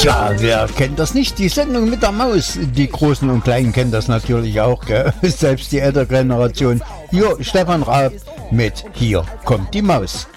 Tja, wer kennt das nicht? Die Sendung mit der Maus. Die Großen und Kleinen kennen das natürlich auch, gell? Selbst die ältere Generation. Jo, Stefan Raab mit Hier kommt die Maus.